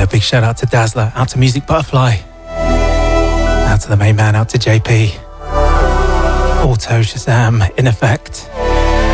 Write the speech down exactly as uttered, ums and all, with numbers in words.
Yeah, big shout out to Dazzler, out to Music Butterfly, out to the main man, out to J P, Auto Shazam, In Effect.